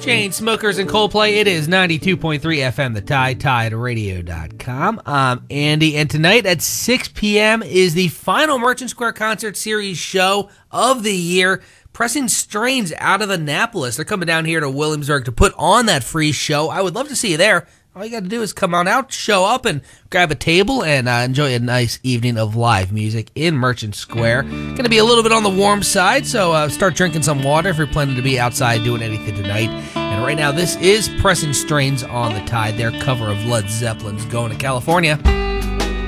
Chainsmokers and Coldplay. It is 92.3 FM, The Tide, TideRadio.com. I'm Andy, and tonight at 6 p.m. is the final Merchant Square Concert Series show of the year. Pressing Strains out of Annapolis. They're coming down here to Williamsburg to put on that free show. I would love to see you there. All you got to do is come on out, show up, and grab a table and enjoy a nice evening of live music in Merchant Square. Going to be a little bit on the warm side, so start drinking some water if you're planning to be outside doing anything tonight. And right now, this is Pressing Strains on the Tide, their cover of Led Zeppelin's Going to California.